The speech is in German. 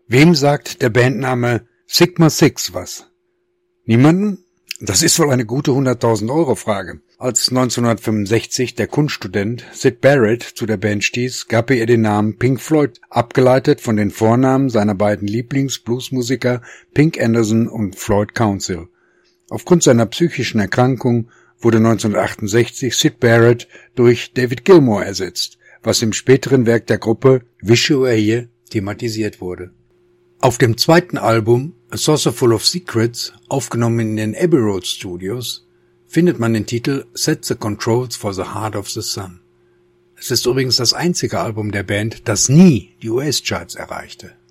Wem sagt der Bandname Sigma Six was? Niemanden? Das ist wohl eine gute 100.000 € Frage. Als 1965 der Kunststudent Syd Barrett zu der Band stieß, gab er ihr den Namen Pink Floyd, abgeleitet von den Vornamen seiner beiden Lieblings-Bluesmusiker Pink Anderson und Floyd Council. Aufgrund seiner psychischen Erkrankung wurde 1968 Syd Barrett durch David Gilmour ersetzt, was im späteren Werk der Gruppe Wish You Were Here thematisiert wurde. Auf dem zweiten Album A Saucer Full of Secrets, aufgenommen in den Abbey Road Studios, findet man den Titel Set the Controls for the Heart of the Sun. Es ist übrigens das einzige Album der Band, das nie die US-Charts erreichte.